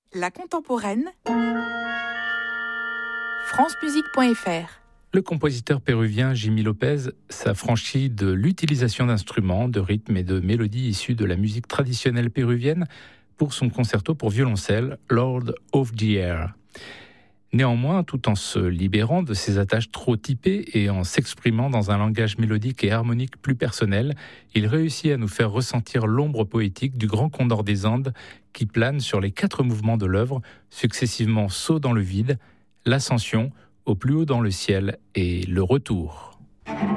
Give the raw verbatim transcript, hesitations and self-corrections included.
La contemporaine, francemusique point f r. Le compositeur péruvien Jimmy Lopez s'affranchit de l'utilisation d'instruments, de rythmes et de mélodies issus de la musique traditionnelle péruvienne pour son concerto pour violoncelle Lord of the Air. Néanmoins, tout en se libérant de ses attaches trop typées et en s'exprimant dans un langage mélodique et harmonique plus personnel, il réussit à nous faire ressentir l'ombre poétique du grand condor des Andes qui plane sur les quatre mouvements de l'œuvre, successivement saut dans le vide, l'ascension, au plus haut dans le ciel et le retour.